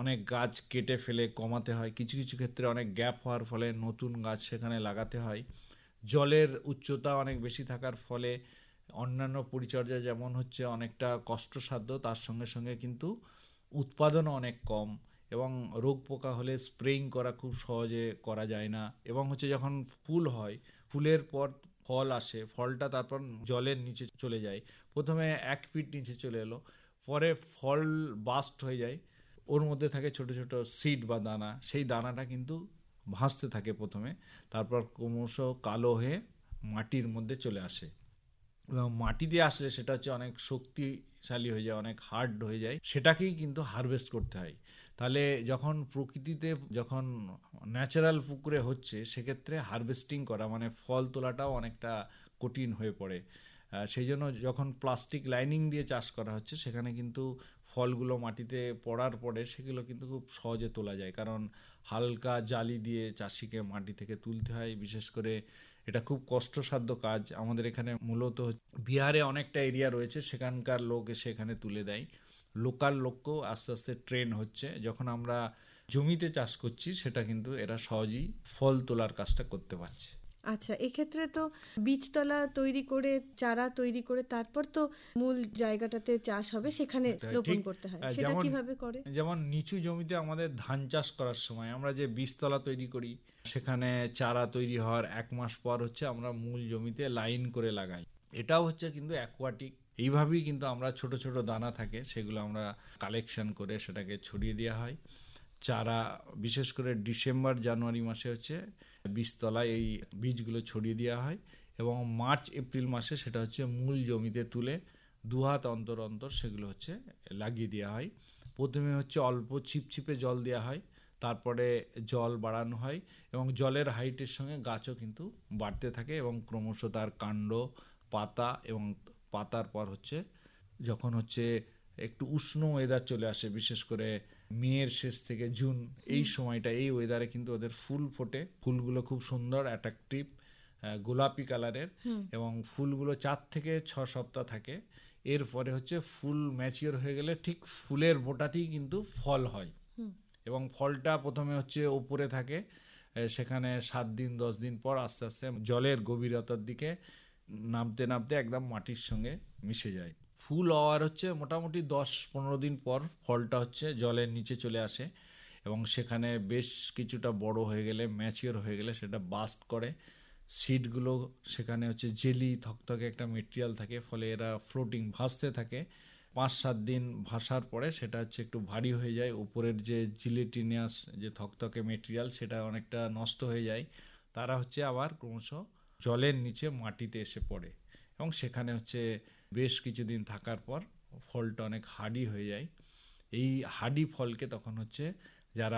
অনেক গাছ কেটে ফেলে কমাতে হয়, কিছু কিছু ক্ষেত্রে অনেক গ্যাপ হওয়ার ফলে নতুন গাছ সেখানে লাগাতে হয়। জলের উচ্চতা অনেক বেশি থাকার ফলে অন্যান্য পরিচর্যা যেমন হচ্ছে অনেকটা কষ্টসাধ্য, তার সঙ্গে সঙ্গে কিন্তু উৎপাদনও অনেক কম, এবং রোগ পোকা হলে স্প্রেইং করা খুব সহজে করা যায় না। এবং হচ্ছে যখন ফুল হয়, ফুলের পর ফল আসে, ফলটা তারপর জলের নিচে চলে যায়, প্রথমে 1 ফিট নিচে চলে এলো, পরে ফল বাস্ট হয়ে যায়, ওর মধ্যে থাকে ছোট ছোট সিড বা দানা, সেই দানাটা কিন্তু ভাসতে থাকে প্রথমে, তারপর ক্রমশ কালো হয়ে মাটির মধ্যে চলে আসে, এবং মাটি দিয়ে আসলে সেটা হচ্ছে অনেক শক্তিশালী হয়ে যায়, অনেক হার্ড হয়ে যায়, সেটাকেই কিন্তু হারভেস্ট করতে হয়। তাহলে যখন প্রকৃতিতে, যখন ন্যাচারাল পুকুরে হচ্ছে, সেক্ষেত্রে হারভেস্টিং করা মানে ফল তোলাটাও অনেকটা কঠিন হয়ে পড়ে। সেই জন্য যখন প্লাস্টিক লাইনিং দিয়ে চাষ করা হচ্ছে, সেখানে কিন্তু ফলগুলো মাটিতে পড়ার পরে সেগুলো কিন্তু খুব সহজে তোলা যায়, কারণ হালকা জালি দিয়ে চাষিকে মাটি থেকে তুলতে হয়। বিশেষ করে এটা খুব কষ্টসাধ্য কাজ। আমাদের এখানে মূলত বিহারে অনেকটা এরিয়া রয়েছে, সেখানকার লোক এসে এখানে তুলে দেয়, লোকাল লোককেও আস্তে আস্তে ট্রেন হচ্ছে। যখন আমরা জমিতে চাষ করছি, সেটা কিন্তু এরা সহজেই ফল তোলার কাজটা করতে পারছে। আচ্ছা, এক্ষেত্রে তো বীজতলা তৈরি করে, চারা তৈরি করে, তারপর তো মূল জায়গাটাতে চাষ হবে, সেখানে রোপণ করতে হয়, সেটা কিভাবে করে? যেমন নিচু জমিতে আমাদের ধান চাষ করার সময় আমরা যে বীজতলা তৈরি করি, সেখানে চারা তৈরি হওয়ার 1 মাস পর হচ্ছে আমরা মূল জমিতে লাইন করে লাগাই। এটাও হচ্ছে কিন্তু অ্যাকোয়াটিক। এইভাবেই কিন্তু আমরা ছোট ছোট দানা থাকে, সেগুলো আমরা কালেকশন করে সেটাকে ছড়িয়ে দেওয়া হয়। চারা বিশেষ করে ডিসেম্বর জানুয়ারি মাসে হচ্ছে বীজতলায় এই বীজগুলো ছড়িয়ে দেওয়া হয়, এবং মার্চ এপ্রিল মাসে সেটা হচ্ছে মূল জমিতে তুলে 2 হাত অন্তর অন্তর সেগুলো হচ্ছে লাগিয়ে দেওয়া হয়। প্রথমে হচ্ছে অল্প ছিপছিপে জল দেওয়া হয়, তারপরে জল বাড়ানো হয়, এবং জলের হাইটের সঙ্গে গাছও কিন্তু বাড়তে থাকে, এবং ক্রমশ তার কাণ্ড, পাতা, এবং পাতার পর হচ্ছে যখন হচ্ছে একটু উষ্ণ ওয়েদার চলে আসে, বিশেষ করে মেয়ের শেষ থেকে জুন, এই সময়টা, এই ওয়েদারে কিন্তু ওদের ফুল ফোটে। ফুলগুলো খুব সুন্দর অ্যাট্রাকটিভ গোলাপি কালারের, এবং ফুলগুলো 4 থেকে 6 সপ্তাহ থাকে। এরপরে হচ্ছে ফুল ম্যাচিওর হয়ে গেলে ঠিক ফুলের বোটাতেই কিন্তু ফল হয়, এবং ফলটা প্রথমে হচ্ছে ওপরে থাকে, সেখানে 7 দিন 10 দিন পর আস্তে আস্তে জলের গভীরতার দিকে নামতে নামতে একদম মাটির সঙ্গে মিশে যায়। ফুল হওয়ার হচ্ছে মোটামুটি 10-15 দিন পর ফলটা হচ্ছে জলের নিচে চলে আসে, এবং সেখানে বেশ কিছুটা বড় হয়ে গেলে, ম্যাচিওর হয়ে গেলে সেটা বাস্ট করে। সিডগুলো সেখানে হচ্ছে জেলি থকথকে একটা মেটেরিয়াল থাকে, ফলে এরা ফ্লোটিং ভাসতে থাকে। 5-7 দিন ভাসার পরে সেটা হচ্ছে একটু ভারী হয়ে যায়, উপরের যে জিলেটিনিয়াস যে থকথকে মেটেরিয়াল সেটা অনেকটা নষ্ট হয়ে যায়। তারা হচ্ছে আবার ক্রমশ জলের নিচে মাটিতে এসে পড়ে, এবং সেখানে হচ্ছে বেশ কিছুদিন থাকার পর ফলটা অনেক হার্ডি হয়ে যায়। এই হার্ডি ফলকে তখন হচ্ছে যারা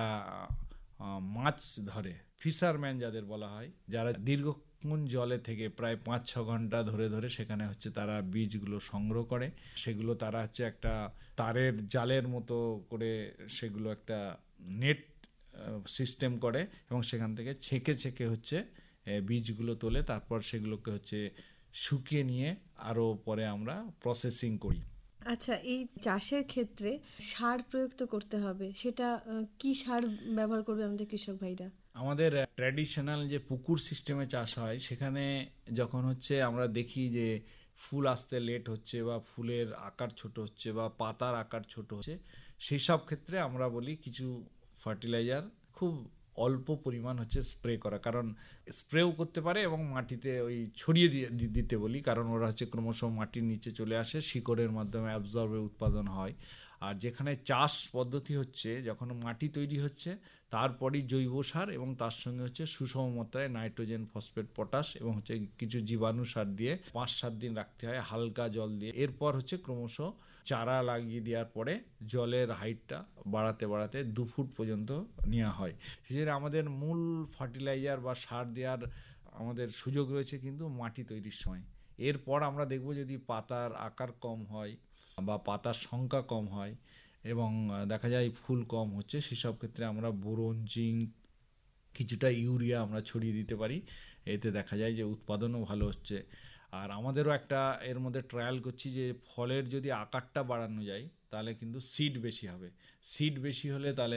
মাছ ধরে, ফিশারম্যান যাদের বলা হয়, যারা দীর্ঘক্ষণ জলে থেকে প্রায় 5-6 ঘন্টা ধরে ধরে সেখানে হচ্ছে তারা বীজগুলো সংগ্রহ করে, সেগুলো তারা হচ্ছে একটা তারের জালের মতো করে সেগুলো একটা নেট সিস্টেম করে, এবং সেখান থেকে ছেঁকে ছেঁকে হচ্ছে বীজগুলো তোলে, তারপর সেগুলোকে হচ্ছে শুকিয়ে নিয়ে আরও পরে আমরা প্রসেসিং করি। আচ্ছা, এই চাষের ক্ষেত্রে সার প্রয়োগ তো করতে হবে, সেটা কি সার ব্যবহার করবে আমাদের কৃষক ভাইরা? আমাদের ট্র্যাডিশনাল যে পুকুর সিস্টেমে চাষ হয়, সেখানে যখন হচ্ছে আমরা দেখি যে ফুল আসতে লেট হচ্ছে, বা ফুলের আকার ছোট হচ্ছে, বা পাতার আকার ছোট হচ্ছে, সেই সব ক্ষেত্রে আমরা বলি কিছু ফার্টিলাইজার খুব অল্প পরিমাণ হচ্ছে স্প্রে করা, কারণ স্প্রেও করতে পারে, এবং মাটিতে ওই ছড়িয়ে দিতে বলি, কারণ ওরা হচ্ছে ক্রমশ মাটির নিচে চলে আসে, শিকড়ের মাধ্যমে অ্যাবজর্বে উৎপাদন হয়। আর যেখানে চাষ পদ্ধতি হচ্ছে, যখন মাটি তৈরি হচ্ছে তারপরই জৈব সার, এবং তার সঙ্গে হচ্ছে সুষম মাত্রায় নাইট্রোজেন, ফসফেট, পটাশ, এবং হচ্ছে কিছু জীবাণু সার দিয়ে 5-7 দিন রাখতে হয় হালকা জল দিয়ে। এরপর হচ্ছে ক্রমশ চারা লাগিয়ে দেওয়ার পরে জলের হাইটটা বাড়াতে বাড়াতে 2 ফুট পর্যন্ত নেওয়া হয়। সেজন্য আমাদের মূল ফার্টিলাইজার বা সার দেওয়ার আমাদের সুযোগ রয়েছে কিন্তু মাটি তৈরির সময়। এরপর আমরা দেখব যদি পাতার আকার কম হয় বা পাতার সংখ্যা কম হয়, এবং দেখা যায় ফুল কম হচ্ছে, সেসব ক্ষেত্রে আমরা বোরন, জিঙ্ক, কিছুটা ইউরিয়া আমরা ছড়িয়ে দিতে পারি। এতে দেখা যায় যে উৎপাদনও ভালো হচ্ছে। আর আমাদেরও একটা এর মধ্যে ট্রায়াল করছি যে ফলের যদি আকারটা বাড়ানো যায়, তাহলে কিন্তু সিড বেশি হবে। সিড বেশি হলে তাহলে